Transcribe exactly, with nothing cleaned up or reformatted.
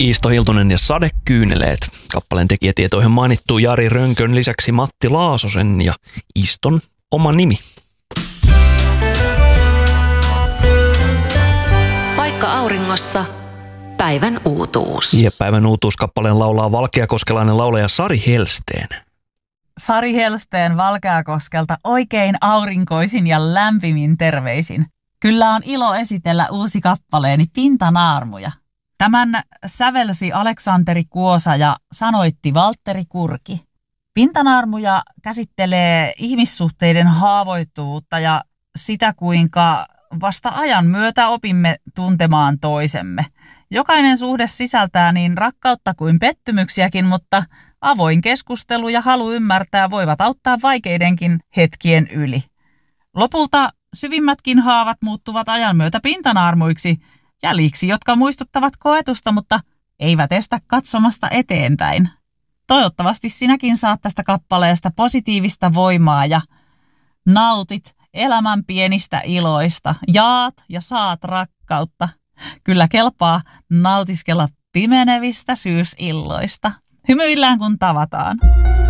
Iisto Hiltunen ja Sadekyyneleet. Kappaleen tekijätietoihin mainittuu Jari Rönkön lisäksi Matti Laasosen ja Iiston oma nimi. Paikka auringossa. Päivän uutuus. Ja päivän uutuuskappaleen laulaa valkeakoskelainen laulaja Sari Helsteen. Sari Helsteen Valkeakoskelta oikein aurinkoisin ja lämpimin terveisin. Kyllä on ilo esitellä uusi kappaleeni Pintanaarmuja. Tämän sävelsi Aleksanteri Kuosa ja sanoitti Valtteri Kurki. Pintanaarmuja käsittelee ihmissuhteiden haavoittuvuutta ja sitä, kuinka vasta ajan myötä opimme tuntemaan toisemme. Jokainen suhde sisältää niin rakkautta kuin pettymyksiäkin, mutta avoin keskustelu ja halu ymmärtää voivat auttaa vaikeidenkin hetkien yli. Lopulta syvimmätkin haavat muuttuvat ajan myötä pintanaarmuiksi, jäljiksi, jotka muistuttavat koetusta, mutta eivät estä katsomasta eteenpäin. Toivottavasti sinäkin saat tästä kappaleesta positiivista voimaa ja nautit elämän pienistä iloista, jaat ja saat rakkautta. Kyllä kelpaa nautiskella pimenevistä syysilloista. Hymyillään kun tavataan.